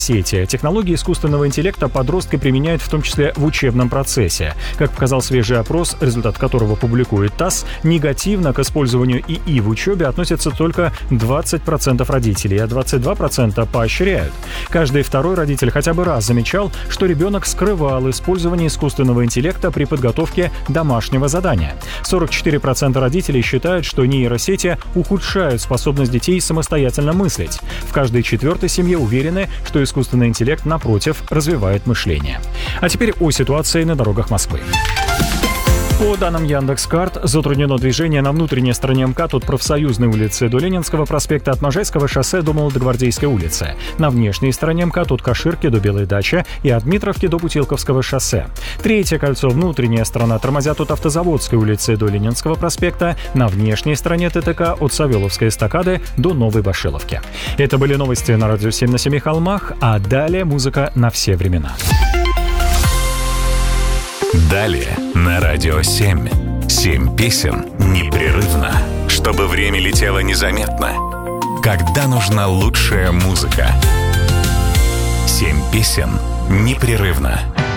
Сети. Технологии искусственного интеллекта подростки применяют в том числе в учебном процессе. Как показал свежий опрос, результат которого публикует ТАСС, негативно к использованию ИИ в учебе относятся только 20% родителей, а 22% поощряют. Каждый второй родитель хотя бы раз замечал, что ребенок скрывал использование искусственного интеллекта при подготовке домашнего задания. 44% родителей считают, что нейросети ухудшают способность детей самостоятельно мыслить. В каждой четвертой семье уверены, что искусственный интеллект, напротив, развивает мышление. А теперь о ситуации на дорогах Москвы. По данным Яндекс.Карт, затруднено движение на внутренней стороне МКАД от Профсоюзной улицы до Ленинского проспекта, от Можайского шоссе до Молодогвардейской улицы. На внешней стороне МКАД от Каширки до Белой дачи и от Дмитровки до Путилковского шоссе. Третье кольцо, внутренняя сторона, тормозят от Автозаводской улицы до Ленинского проспекта, на внешней стороне ТТК от Савеловской эстакады до Новой Башиловки. Это были новости на радио 7 на 7 холмах, а далее музыка на все времена. Далее на радио 7. 7 песен непрерывно, чтобы время летело незаметно. Когда нужна лучшая музыка. 7 песен непрерывно.